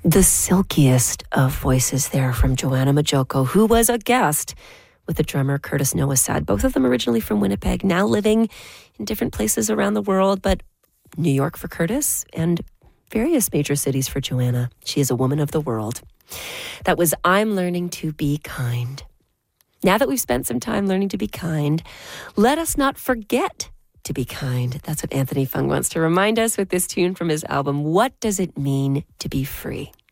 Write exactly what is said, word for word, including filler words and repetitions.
The silkiest of voices there from Joanna Majoko, who was a guest with the drummer Curtis Noah-Sad. Both of them originally from Winnipeg, now living in different places around the world, but New York for Curtis and various major cities for Joanna. She is a woman of the world. That was I'm Learning to Be Kind. Now that we've spent some time learning to be kind, let us not forget to be kind. That's what Anthony Fung wants to remind us with this tune from his album, What Does It Mean to Be Free?